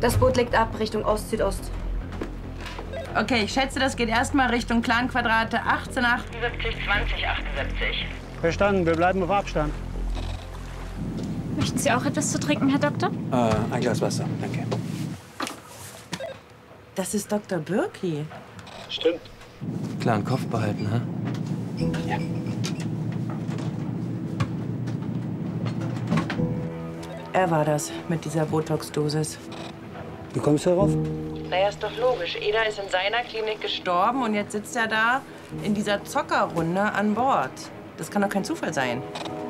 Das Boot legt ab, Richtung Ost-Südost. Okay, ich schätze, das geht erstmal Richtung Clan-Quadrate 1878, 2078. Verstanden, wir bleiben auf Abstand. Möchten Sie auch etwas zu trinken, Herr Doktor? Ein Glas Wasser, danke. Das ist Dr. Birki. Stimmt. Klaren Kopf behalten, ha? Ja. Er war das mit dieser Botox-Dosis. Wie kommst du darauf? Naja, ist doch logisch. Eda ist in seiner Klinik gestorben und jetzt sitzt er da in dieser Zockerrunde an Bord. Das kann doch kein Zufall sein.